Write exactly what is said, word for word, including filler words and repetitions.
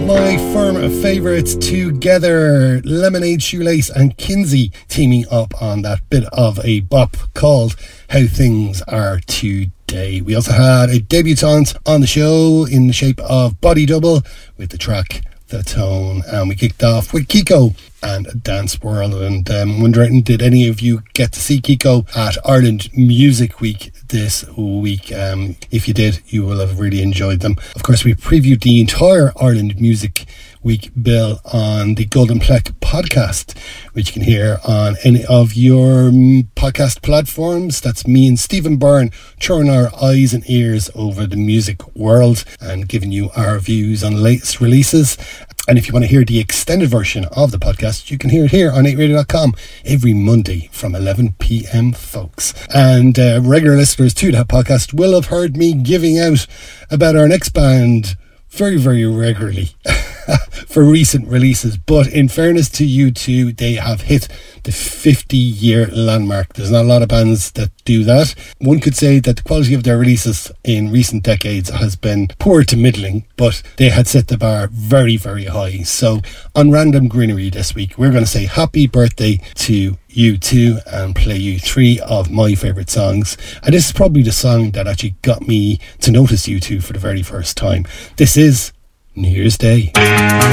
my firm favourites together, Lemonade Shoelace and Kinsey teaming up on that bit of a bop called How Things Are Today. We also had a debutante on the show in the shape of Body Double with the track The Tone, and we kicked off with Kiko and Dance World. And um, wondering, did any of you get to see Kiko at Ireland Music Week this week? Um, if you did, you will have really enjoyed them. Of course, we previewed the entire Ireland Music Week bill on the Golden Pleck podcast, which you can hear on any of your podcast platforms. That's me and Stephen Byrne turning our eyes and ears over the music world and giving you our views on latest releases. And if you want to hear the extended version of the podcast, you can hear it here on eight radio dot com every Monday from eleven p.m, folks. And uh, regular listeners to that podcast will have heard me giving out about our next band very, very regularly for recent releases. But in fairness to you two, they have hit the fifty year landmark. There's not a lot of bands that do that. One could say that the quality of their releases in recent decades has been poor to middling, but they had set the bar very, very high. So on Random Greenery this week, we're going to say happy birthday to you two and play you three of my favourite songs. And this is probably the song that actually got me to notice you two for the very first time. This is New Year's Day.